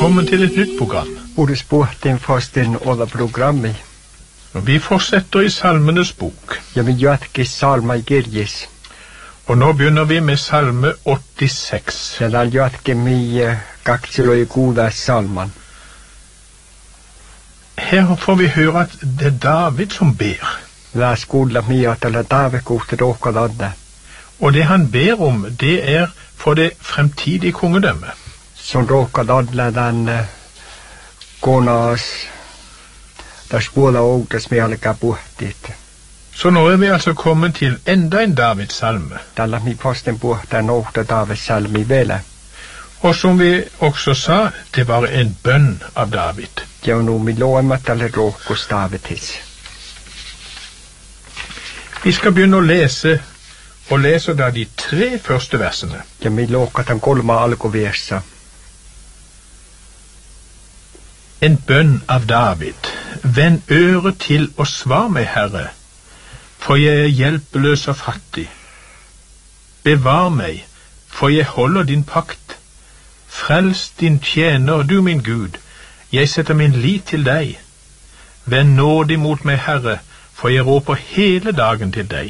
velkommen til et nytt program. Ordet sporten fasten alla programmi. Og vi fortsetter i Salmenes bok. Ja, men jatke salma i Girgis. Og nå begynner vi med salme 86. Ja, dan jatke mi kakselo i goda salman. Her får vi høre at det er David som ber. La skola mi at la David kohte råkadadde. Og det han ber om, det er for det fremtidige kongedømmet. Som råkadadle den konas der skola og det smelka bortit. Så nå er vi altså kommet til enda en Davids salme. Dalla mi posten borta nåta Davids salmi vele. Og som vi også sa, det var en bønn av David. Ja, no mi loemat alle råkos Davidis. Vi skal begynne å lese, og leser da de 3 første versene. Ja, mi låkat han kolma alkoversa. En bønn av David. Vend øret til og svar meg, Herre, for jeg er hjelpeløs og fattig. Bevar meg, for jeg holder din pakt. Frels din tjener, du min Gud. Jeg setter min lit til deg. Vend nådig mot meg, Herre, for jeg råper hele dagen til deg.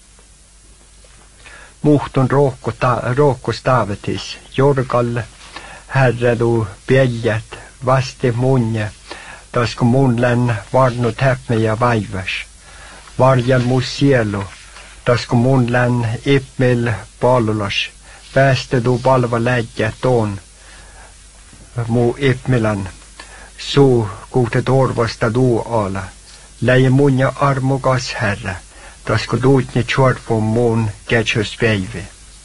Muhton råkos Davidis. Jorgal, Herre, du bjeljet, vaste munje. Tasko munlen varnu täpmeja vaivas. Varjan mu sielu. Tasko munlen ipmil palulas. Päästä du palva läjä tuon mu ipmilan. Suu kuhte torvasta du ala. Läjä munja armukas Herre. Tasko duutni tjorpo mun kätjös veivi.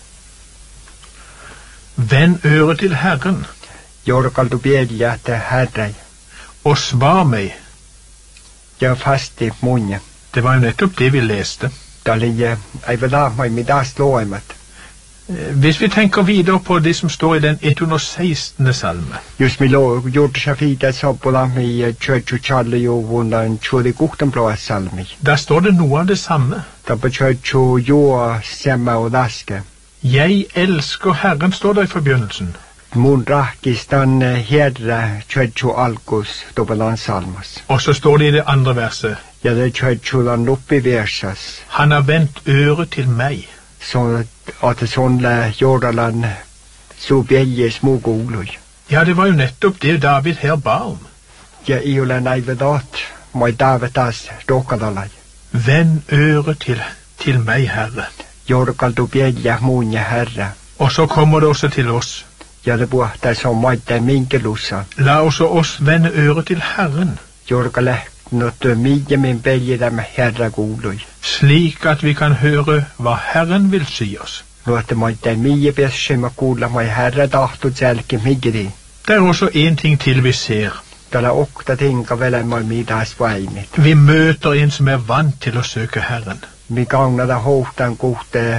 Vend øret til Herren. Jorgal du bjeljäte Herre. Og svar meg. Ja fasti munja. Det var jo nettopp det vi leste. Dalle ei vela mai midas loemat. Hvis vi tenker videre på det som står i den 116. salme. Just mi gjorde shafida sabbola mi churchu challe jo vundan chudi guktenblå salmi. Der står det noe av det samme. Da på churchu jo semma og daske. Jeg elsker Herren, står det i forbegynnelsen. Mun rakistan herre churchu alkos dobelan salmas. Og så står det i det andre verset. Ja, det churchu lan uppi versas. Han har vendt øret til meg. Så at det sånne jordalan så bjelje smugolui. Ja, det var jo nettopp det David her ba om. Ja, iolan ei vedat, mai Davidas råkadalai. Vend øret til meg, Herre. Jorgal du bjelje munje Herre. Og så kommer det også til oss. Ja, det buhta som maite minkelussa. La også oss vende øret til Herren. Jorgal not mye min bjelje dem Herre golui. Slik at vi kan høre hva Herren vil si oss. Nå at det maite mye beskjema gola mai Herre dahtu tjelke migri. Det er også en ting til vi ser. Dala okta tinga vele mai midas vainit. Vi møter en som er vant til å søke Herren. Mi gangna da hohtan kohte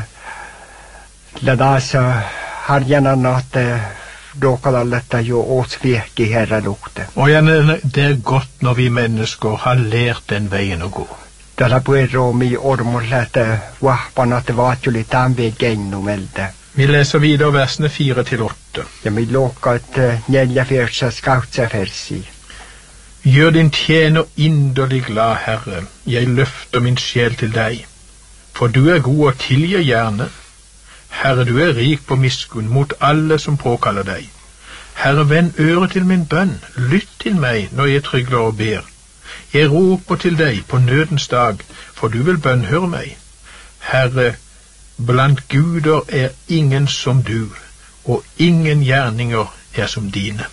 ladasa harjana natte råkadalletta jo åtsveki Herre lukte. Og det er godt når vi mennesker har lært den veien å gå. Dala puero mi ormolete vahpana te vaatjuli tanvi gennum elde. Vi leser videre versene 4-8. Ja mi lokat 4 skautsa versi. Gjør din tjener inderlig glad, Herre. Jeg løfter min sjel til deg. For du er god og tilgir gjerne. Herre, du er rik på miskunn mot alle som påkaller deg. Herre, vend øret til min bønn. Lytt til meg når jeg trygler og ber. Jeg roper til deg på nødens dag, for du vil bønnhøre meg. Herre, blant guder er ingen som du, og ingen gjerninger er som dine.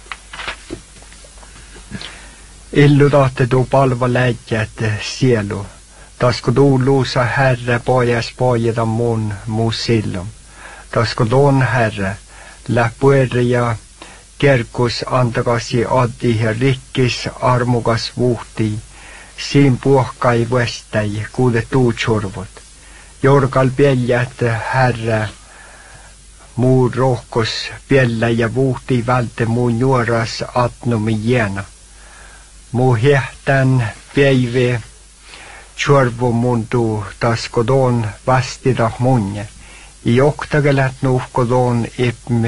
Illudate do palva lägget sielu. Tasko du lusa Herre pojas pojeda mun musillum. Tasko don Herre läpueria kerkus antakasi addi ja rikkis armukas vuhti. Siin puhkai västäi kuude tuutsurvut. Jorgal bjeljät Herre muu rohkos bjellä ja vuhti välte muun juoras atnumi jena. Muu hehtän päivi tjorvu mundu taskodon vastida munje. I oktagelet nuhkodon ipmi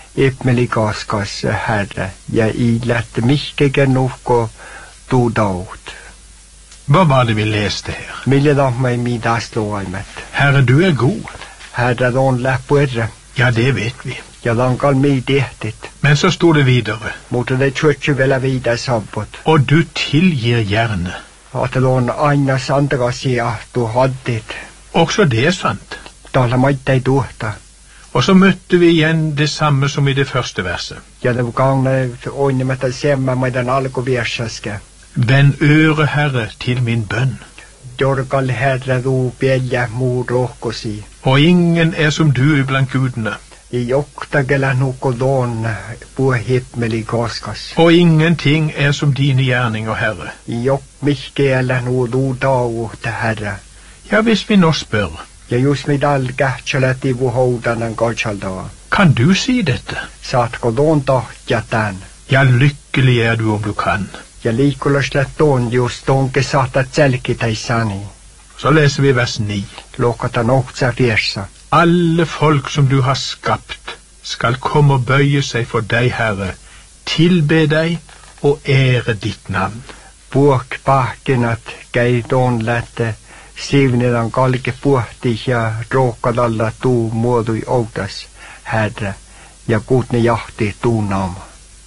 Yppmelig gaskas, Herre, jeg ilette mycket nog och du daut. Hva var det vi leste her? Mille da mig middagslåimet. Herre, du er god. Herre, don läppurre. Ja, det vet vi. Ja, lankal midehtit. Men så stod det videre. Mutta det tjötsi vielä vidare sabbot. Og du tilgir gjerne. Att det on aina sandrasia du haddit. Også det er sant. Tala maittai tuhta. Og så møtte vi igjen det samme som i det første verset. Ja, det var gangna oinemätä semma meidän alkuviessäske. Vend øre, Herre, til min bønn. Jorkal Herre du pielä muu rohkosi. Og ingen er som du blant gudene. I joktagela nukodon på himmelig gaskas. Og ingenting er som dine gjerninger, Herre. I jok mihkeellä nu du dau te Herre. Ja, hvis vi nå spør, Ja just med all kähtseleti vuhoudanan kotsaldaa. kan du si dette? Saatko don tahtja tän? Ja, lykkelig er du om du kan. Ja liikulaslet don just donke saatat selkiteissani. Så leser vi vers 9. Lokata nohtsa fiessa. Alle folk som du har skapt skal komme og bøye seg for deg, Herre, tilbe deg og ære ditt navn. Puok pahkinat käy don lätte. Sivnedan kalke puhti ja rookadalla tuu muodui outas, Herre, ja kutne jahti tuunaama.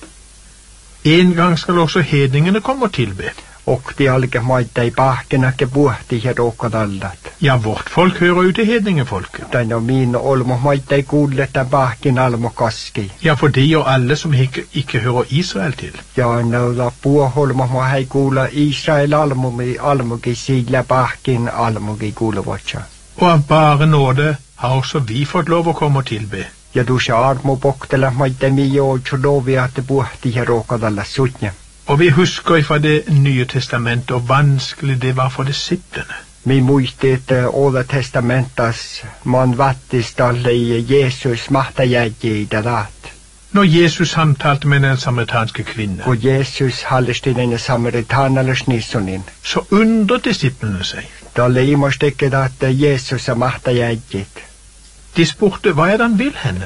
En gang skal også hedningene komme og tilbe. Okti alke maittai pahkinake puhti ja rookadallat. Ja, vårt folk hører jo til hedningefolket. Tän on min olmo maittai kuulletta pahkin almo kaski. Ja, for de og alle som ikke hører Israel til. Ja noilla puoholmo ma hei kuulla Israel almugi sillä pahkin almugi kuuluvatsa. Og av bare nåde har også vi fått lov å komme og tilbe. Ja tuossa armo poktella maittai mijootsu loviatte puhti ja rookadalla sutnya. Og vi husker fra det nye testamentet og vanskelig det var for disiplene. Mi muisti, että Oda testamentas man vattistalle i Jesus mahtajäji dalat. Når Jesus samtalte med den samaritanske kvinne, Kun Jesus hallisti den samaritanalles nissonin. så undret disiplene seg. Dalle imostekket että Jesus mahtajäjit. De spurte, hva er det han vil henne?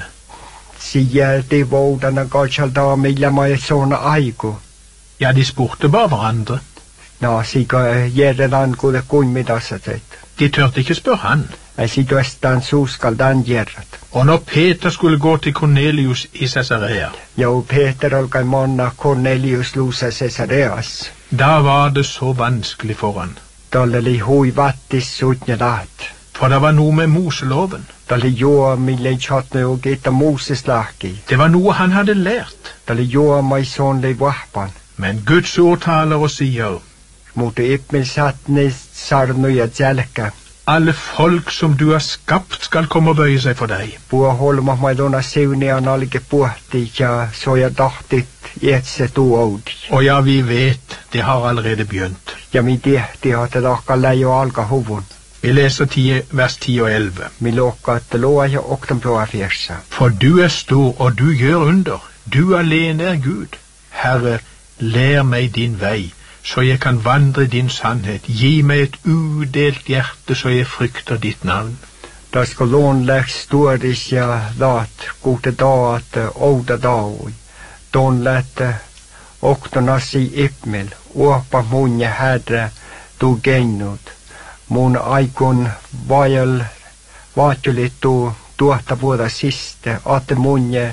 Sielti voudana katsaltaa millä mai sona aiku. Ja, de spurte bare hverandre. No, sika järjedan kuule kuin midassaset. De tørte ikke spørre han. Ei situestaan suuskaldan järjet. Og når Peter skulle gå til Cornelius i Caesarea, Ja Peter olkai monna Cornelius luusa Caesareas. da var det så vanskelig for han. Dalle li hui vattis sutnya laat. For det var noe med Moseloven. Dalle joa mille chatne og geta Moses lahki. Det var noe han hadde lært. Dalle joa mai son le vahpan. Men Guds ord taler og sier, Mutta ippmil satne sarnuja jälkä. alle folk som du har skapt skal komme og bøye seg for deg. Pua holma mai dona siunian alke puhti ja soja tahtit etse tuoudi. Og ja, vi vet, det har allerede begynt. Ja mi tehti hatte lahka läjo alka huvun. Vi leser vers 10 og 11. Mi lohka että loa ja oktan ploa fiersa. For du er stor, og du gjør under. Du alene er Gud. Herre, lær meg din vei, så jeg kan vandre i din sannhet. Gi meg et udelt hjerte, så jeg frykter ditt navn. Da skal lån läks storis ja lat gode daat ouda daui. Don lätte oktonasi ippmil. Uopa munje Herre tu gennut. Mun aikon vajal vaatjulitu tuotta vuoda siste. Ate munje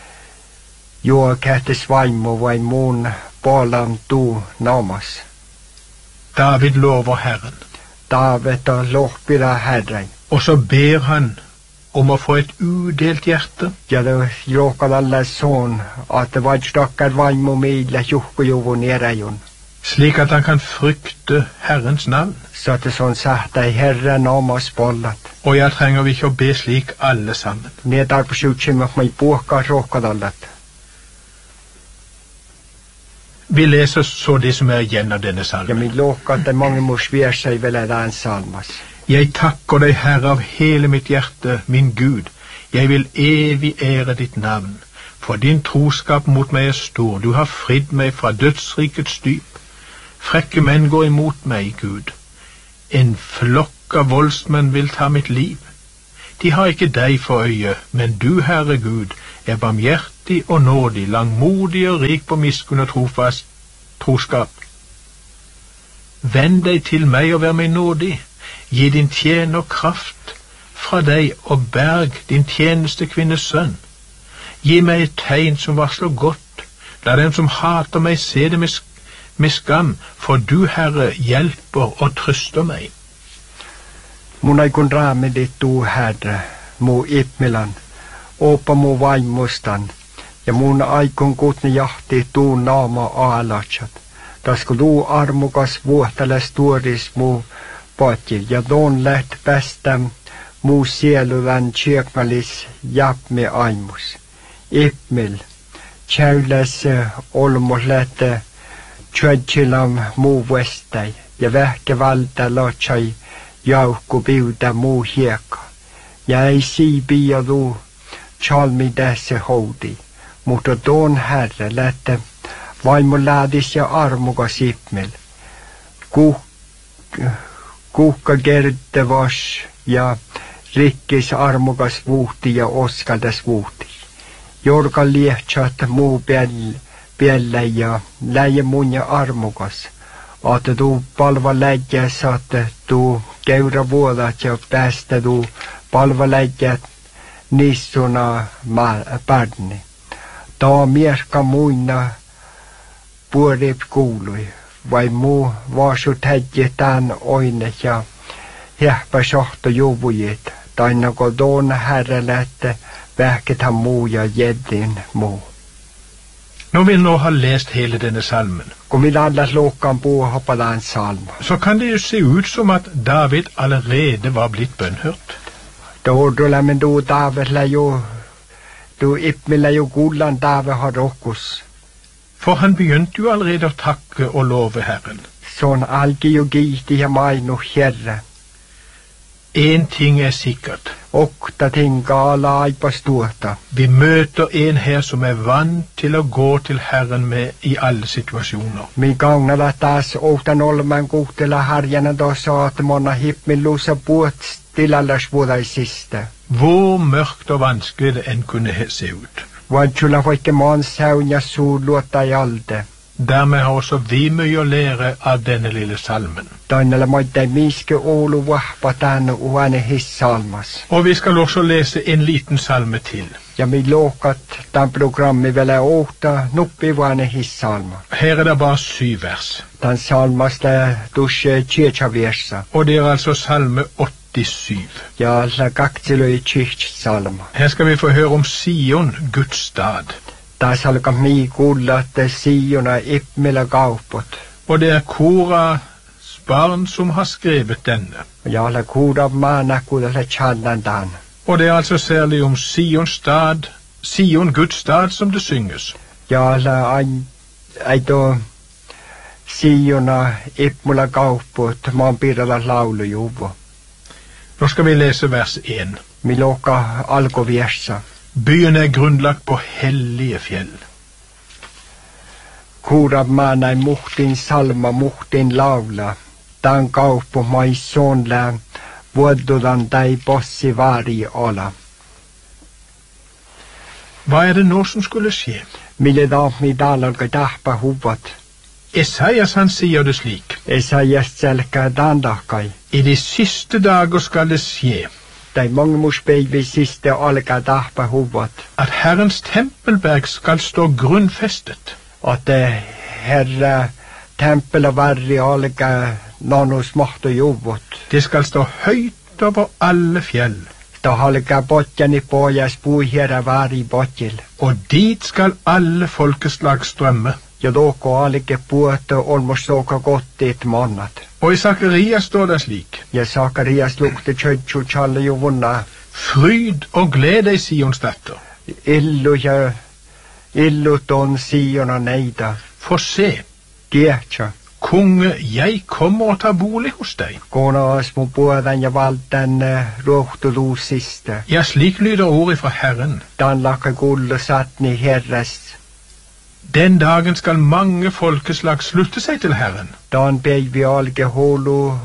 Joa kähtes vaimo vain mun paalam tuu naamas. David lover Herren, Taaveta lohpila Herren. og så ber han om å få et udelt hjerte. Ja det jookalalle son, at det stakkar vaimo meillä juhkujuvun eräjun. Slik at han kan frykte Herrens navn. Så at det sånn sagt ei Herre naamas pollat. Og jeg trenger vi ikke å be slik alle sammen. Nedar på sjukkimak mai puhkaa rookalallat. Vi leser så det som er igjen av denne Ja salmen. min lohka, että mange mus viersa ei vielä tämän salmas. Jeg takker deg, Herre, av hele mitt hjerte, min Gud. Jeg vil evig ære ditt navn, for din troskap mot meg er stor. Du har fridd meg fra dødsrikets dyp. Frekke menn går imot meg, Gud. En flokk av voldsmenn vil ta mitt liv. De har ikke deg for øye, men du, Herre Gud, er barmhjertig og nådig, langmodig og rik på miskunn og trofast troskap. Vend deg til meg og vær meg nådig, gi din tjener kraft fra deg og berg din tjenestekvinnes sønn. Gi meg et tegn som varsler godt, la dem som hater meg se det med skam, for du, Herre, hjelper og trøster meg. Mun aikon raamedit tuu, Herre, mu ipmilan, opa mu vaimustan, ja mun aikon kutne jahti tuu naama aalatsat. Tasko tuu armukas vuohtales tuoris mu patjil, ja tuon läht päästäm mu sieluvän tjökmalis japme aimus. Ipmil, tjäyläs olmos lähte tjödjilam mu vestai, ja vähkevalta lotsai jaukku piuta mu hiekka. Ja ei siipiä tuu chalmi tässä houdi, mutta tuon Herre lähte vaimolaadis ja armukas ipmil. Kuhka kertevas ja rikkis armukas vuhti ja oskaldas vuhti. Jorka liehtsat muu pielle ja läjä mun ja armukas. Aate tuu palva läjä saatte tuu keura vuodat ja päästä tuu palva läjä nissuna pärni. Taa mierka muina puorip kuului, vai muu vaasut hädje tän oine ja hähpä sohto juvujit, tainako tuon Herre lähte vähkethän muu ja jeddin muu. Når vi nå har lest hele denne salmen, Kun vi allas låkan på hoppadan salma, så kan det jo se ut som at David allerede var blitt bønnhørt. Då men då David lär ju, då ipmilla ju gullan David har rokus. For han begynte jo allerede å takke og love Herren. Sån algi ju giti ja mainu Herre. En ting er sikkert. Okta tinga ala aipas tuota. Vi møter en her som er vant til å gå til Herren med i alle situasjoner. Mi gagnala taas outan olman kuhtela harjana da saatemonna hippmilusa puot stilallas vuodaisista. Hvor mørkt og vanskelig det enn kunne se ut. Vansula vaikke maan saunja suuluotta i alde. Dermed har også vi mye å lære av denne lille salmen. Tainala maittai miske oulu vahva tänne uane hissalmas. Og vi skal også lese en liten salme til. Ja mi låkat tämän programmi vielä outa nuppi uane hissalma. Her er det bare 7 vers. Tämän salmasta tusse tjechavirsa. Og det er altså salme 87. Ja la kaktilöi salma. Her skal vi få høre om Sion, Guds stad. Tässä alkaa mii kuulla, että Siona ipmillä kaupot. Og det er Koras barn som har skrevet denne. Ja la kuuda maana kuulla chandandan. Og det er altså særlig om Sion, Guds stad, som det synges. Ja la aito Siona ipmillä kaupot, maan piirralla laulujuvo. Nå skal vi lese vers 1. Mi låka alkovirsa. Byen er grunnlagt på hellige fjell. Kuura maanai muhtin salma muhtin laula. Tän kauppo mai sonlään vuodudan tai possi vari ala. Hva er det nå som skulle skje? Mille daami dalalka tahpa huvat. Esaias han sier det slik. Esaias selkä dandakai. I de siste dager skal det skje. Tai mongemus peivi siste alka tahpa huvat. At Herrens tempelberg skal stå grunnfestet. At herra tempel og varri alka nanus mahto juvot. Det skal stå høyt over alle fjell. Ta halka botjani pojas puihjera vari botjil. Og dit skal alle folkeslag strømme. Ja doko alike puoto olmos soka kottiit mannat. Og i Sakarias står det slik. Ja Sakarias lukte tjötju challe juvunna. Fryd og gled deg, Sions datter. Illu ton Siona neida. For se, Kietsä. konge, jeg kommer og tar bolig hos deg. Kona små puodan ja valtan ruhtuduusista. Ja, slik lyder ordet fra Herren. Dan lakka kullu satni herras. Den dagen skal mange folkeslag slutte seg til Herren. Dan peivi alge holu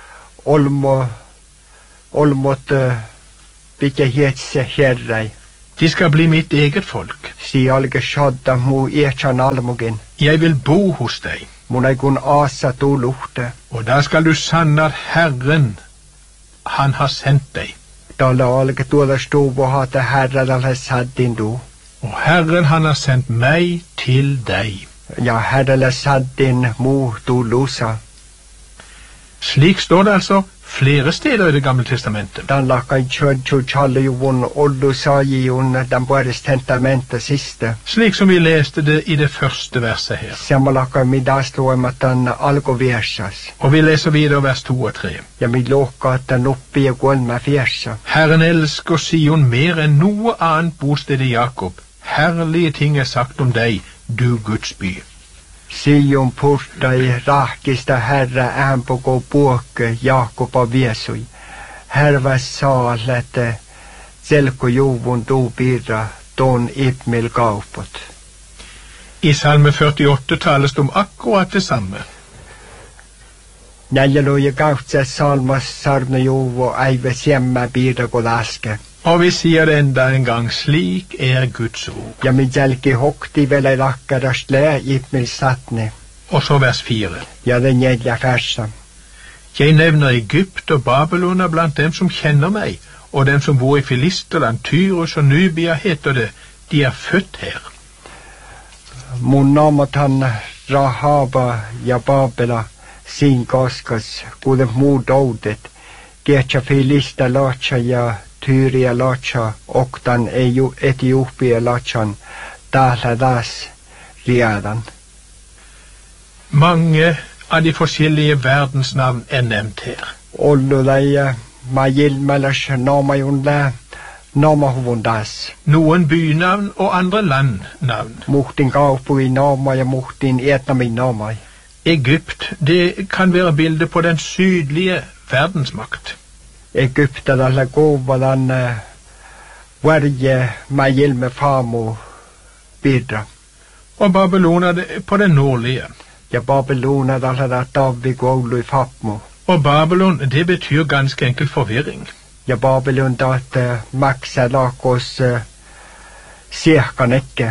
olmot pitkä hietse herrai. De skal bli mitt eget folk. Si alge shadda mu echan almugin. Jeg vil bo hos deg. Mun ei kun asa tu luhte. Og da skal du sanne at Herren, han har sendt deg. Dalle alge tuoda stuvo hata herra dalle saddin du. Og Herren, han har sendt meg til deg. Ja herra la saddin mu tu lusa. Slik står det altså flere steder i Det gamle testamentet. Dan lakai chönchu challe juvun ollu sajijun dan Bodes testamentet siste. Slik som vi leste det i det første verset her. Sama lakai midasluematan algo versas. Og vi leser videre vers 2 og 3. Ja mi loka at den oppi og golma fjersa. Herren elsker Sion mer enn noe annet bosted i Jakob. Herlige ting er sagt om deg, du Guds by. Sion porta i rakista herra ämpoko puokke Jakob av Vesui. Herva saalete selko juvun tu pirra ton ipmil kaupot. I salme 48 tales det om akkurat det samme. Näljäloja kautsa salmas sarna juvo aive siemma pirra kolaske. Og vi sier det enda en gang, slik er Guds ord. Ja min jälki hokti vele lakkarast lää ipmil satne. Og så vers 4. Ja den jädja färsa. Jeg nevner Egypt og Babylon blant dem som kjenner meg, og dem som bor i Filisterland, Tyrus og Nubia heter det, de er født her. Mun naamatan Rahaba ja Babela siin koskas, kuten muut oudet, kehtsä Filista latsa ja Tyria latsa, oktan Etiopia latsan, täällä taas riadan. Mange av de forskjellige verdensnavn er nevnt her. Ollu leia, ma jilmelas naamajun lää, naamahuvun taas. Noen bynavn og andre landnavn. Muhtin kaupui naama ja muhtin Vietnamin naamai. Egypt, det kan være bildet på den sydlige verdensmakt. Egyptalaisella kuvalan varje majilme faamu pirra. Og Babylon det på den nordlige. Ja Babylonalaisella tavvi koulu i fapmu. Og Babylon, det betyr ganske enkelt forvirring. Ja Babylon taat maksa lakos siehkanekke.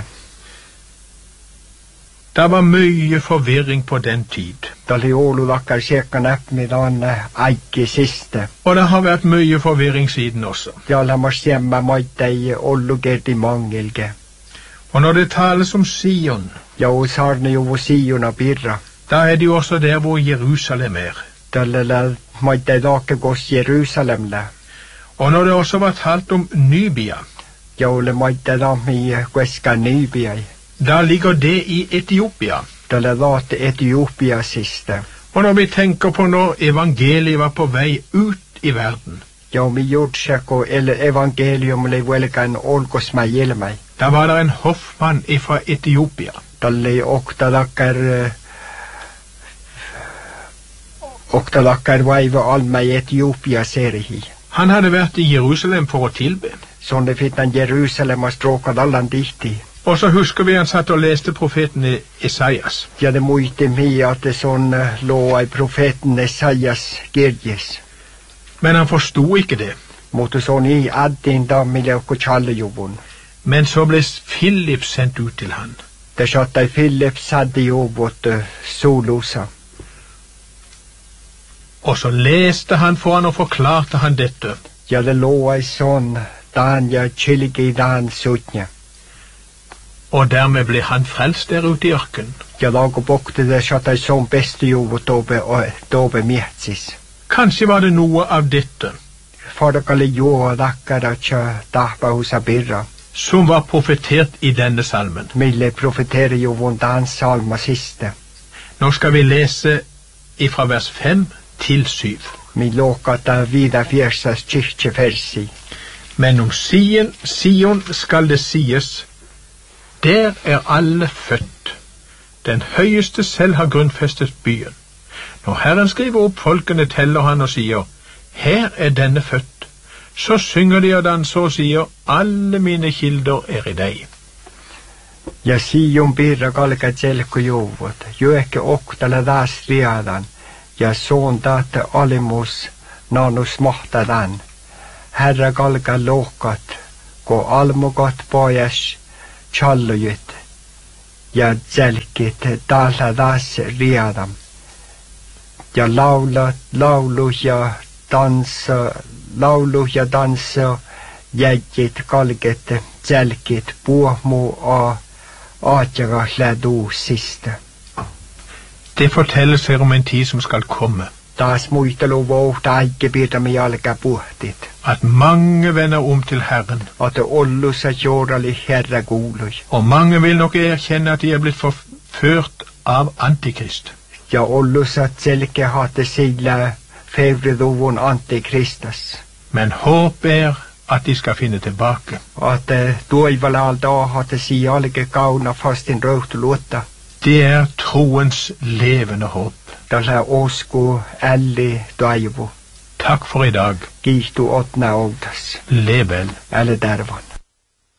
Det var mye forvirring på den tid. Det oli joululakkar siehkan äppmidan aikki siste. Og det har vært mye forvirring siden også. Ja lämmas siemmä moittei ollu kerti mangilge. Og når det tales om Sion, ja usarne juvu Siona pirra. da er det jo også der hvor Jerusalem er. Tällä moittei laakekos Jerusalemle. Og når det også var talt om Nubia, ja ole moittei laami kueska Nybiai. da ligger det i Etiopia. Tällä laate Etiopia siste. Og når vi tenker på når evangeliet var på vei ut i verden, ja mi jutsako evangelium oli velkään olkosma ilmai. da var det en hoffmann fra Etiopia. Tällä oktalakkar vaiva alma i Etiopia serihi. Han hadde vært i Jerusalem for å tilbe. Sånne fittan Jerusalem stråkad allan dihti. Og så husker vi han satt og leste profeten Esaias. Ja det muisti mi at det sånn lå i profeten Esaias kirjes. Men han forstod ikke det. Mutta sånn i addin dammille okko tjallejuvun. Men så ble Philip sendt ut til han. Det satt i Philip sadde juvut solusa. Og så leste han for han og forklarte han dette. Ja det lå i sånn dan ja chiligi dan sutnja. Og dermed ble han frelst der ute i ørken. Ja lago bokte det satt i sånn beste juvut dobe mietsis. Kanskje var det noe av dette Fadakali joa dakkara tja dahpa husa birra. som var profetert i denne salmen. Mille profetere juvun dan salma siste. Nå skal vi lese ifra vers 5 til 7. Mi lokata vida fjersas kyrkje fersi. Men om Sion skal det sies, der er alle født. Den høyeste selv har grunnfestet byen. Når Herren skriver opp folkene, teller han og sier, her er denne født. Så synger de og danser og sier, alle mine kilder er i deg. Ja Sion birra kalka tjelku juvut. Joekke oktala taas riadan. Ja soon taate alimus nanus mahtadan. Herra kalka lohkat. kun almukat pojas challujut ja selkit täällä taas riadam. Ja laulu ja tanssa jäjit kalket selkit puhmu aatjaga läduusista. Det forteller seg om en tid som skal komme. Taas muistelu vouhta aikkepiirtämme jalkapuhtit. At mange vender om til Herren. At ollussa jorali herra kuului. Og mange vil nok erkjenne at de er blitt forført av Antikrist. Ja ollussa selke hatte sillä fevriduvun antikristas. Men håp er at de skal finne tilbake. At toivalaalta hatte sijalke kauna fastin rauhtuluotta. Det er troens levende håp. Tällä usko älli toivo. Takk for i dag. Kiitos otna outas. Lev vel. Älä tarvan.